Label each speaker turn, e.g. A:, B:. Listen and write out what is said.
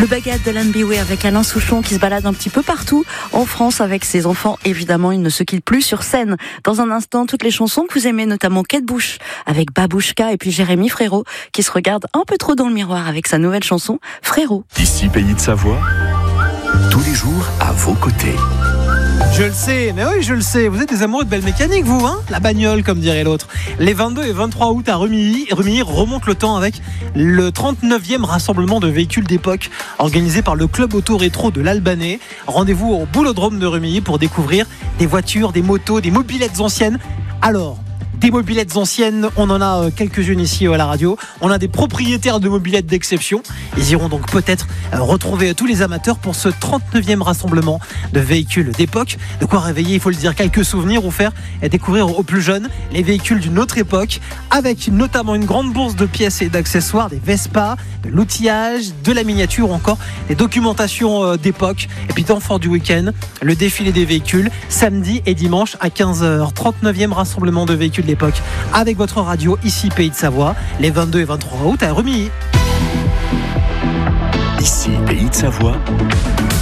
A: Le Bagad d'Alan Biway avec Alain Souchon qui se balade un petit peu partout en France avec ses enfants. Évidemment, il ne se quitte plus sur scène. Dans un instant, toutes les chansons que vous aimez, notamment Kate Bush avec Babouchka et puis Jérémy Frérot qui se regarde un peu trop dans le miroir avec sa nouvelle chanson Frérot.
B: Ici, Pays de Savoie, tous les jours à vos côtés.
C: Je le sais, mais oui, je le sais. Vous êtes des amoureux de belle mécanique, vous, hein ? La bagnole, comme dirait l'autre. Les 22 et 23 août à Rumilly remonte le temps avec le 39e rassemblement de véhicules d'époque organisé par le club auto rétro de l'Albanais. Rendez-vous au boulodrome de Rumilly pour découvrir des voitures, des motos, des mobylettes anciennes. Alors, des mobylettes anciennes, on en a quelques-unes ici à la radio. On a des propriétaires de mobylettes d'exception. Ils iront donc peut-être retrouver tous les amateurs pour ce 39e rassemblement de véhicules d'époque. De quoi réveiller, il faut le dire, quelques souvenirs ou faire découvrir aux plus jeunes les véhicules d'une autre époque, avec notamment une grande bourse de pièces et d'accessoires, des Vespa, de l'outillage, de la miniature ou encore des documentations d'époque. Et puis d'enfants du week-end, le défilé des véhicules, samedi et dimanche à 15h. 39e rassemblement de véhicules d'époque avec votre radio ici Pays de Savoie, les 22 et 23 août à Rumilly.
B: Ici, Pays de Savoie,